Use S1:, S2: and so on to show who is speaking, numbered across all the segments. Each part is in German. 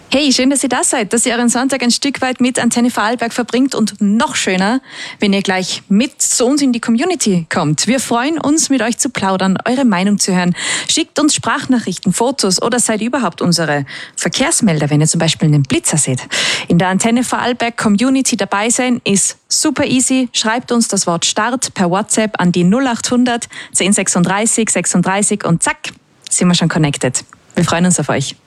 S1: Hey, schön, dass ihr da seid, dass ihr euren Sonntag ein Stück weit mit Antenne Vorarlberg verbringt und noch schöner, wenn ihr gleich mit zu uns in die Community kommt. Wir freuen uns, mit euch zu plaudern, eure Meinung zu hören. Schickt uns Sprachnachrichten, Fotos oder seid überhaupt unsere Verkehrsmelder, wenn ihr zum Beispiel einen Blitzer seht. In der Antenne Vorarlberg Community dabei sein ist super easy. Schreibt uns das Wort Start per WhatsApp an die 0800 1036 36 und zack, sind wir schon connected. Wir freuen uns auf euch.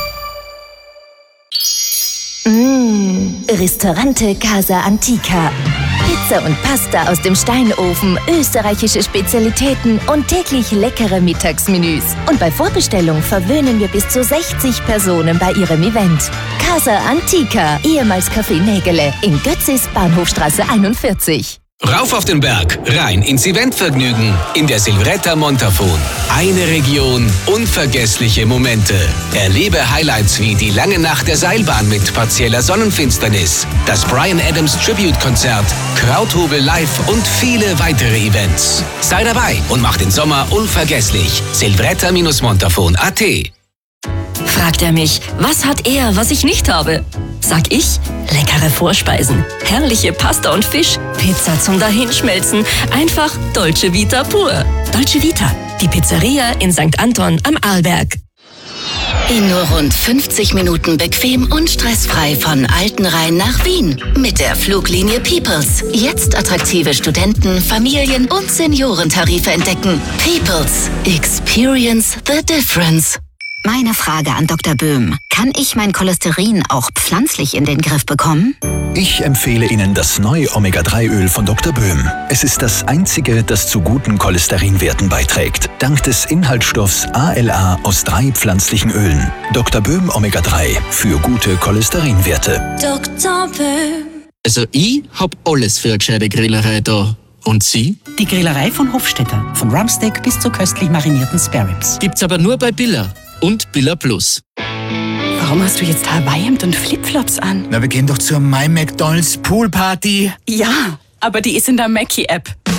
S2: Ristorante Casa Antica. Pizza und Pasta aus dem Steinofen, österreichische Spezialitäten und täglich leckere Mittagsmenüs. Und bei Vorbestellung verwöhnen wir bis zu 60 Personen bei ihrem Event. Casa Antica, ehemals Café Nägele, in Götzis, Bahnhofstraße 41.
S3: Rauf auf den Berg, rein ins Eventvergnügen in der Silvretta Montafon. Eine Region, unvergessliche Momente. Erlebe Highlights wie die lange Nacht der Seilbahn mit partieller Sonnenfinsternis, das Bryan Adams Tribute-Konzert, Krauthobel live und viele weitere Events. Sei dabei und mach den Sommer unvergesslich. Silvretta-Montafon.at.
S4: Fragt er mich, was hat er, was ich nicht habe? Sag ich, leckere Vorspeisen, herrliche Pasta und Fisch, Pizza zum Dahinschmelzen, einfach Dolce Vita pur. Dolce Vita, die Pizzeria in St. Anton am Arlberg.
S2: In nur rund 50 Minuten bequem und stressfrei von Altenrhein nach Wien. Mit der Fluglinie Peoples. Jetzt attraktive Studenten-, Familien- und Seniorentarife entdecken. Peoples. Experience the difference. Meine Frage an Dr. Böhm. Kann ich mein Cholesterin auch pflanzlich in den Griff bekommen?
S5: Ich empfehle Ihnen das neue Omega-3-Öl von Dr. Böhm. Es ist das einzige, das zu guten Cholesterinwerten beiträgt. Dank des Inhaltsstoffs ALA aus 3 pflanzlichen Ölen. Dr. Böhm Omega-3 für gute Cholesterinwerte.
S2: Dr. Böhm.
S6: Also ich hab alles für eine gescheite Grillerei da. Und Sie?
S7: Die Grillerei von Hofstetter. Von Rumpsteak bis zu köstlich marinierten Spareribs.
S6: Gibt's aber nur bei Billa und Billa Plus.
S8: Warum hast du jetzt Hawaii-Hemd und Flipflops an?
S9: Na, wir gehen doch zur My McDonald's Poolparty.
S8: Ja, aber die ist in der Mackie-App.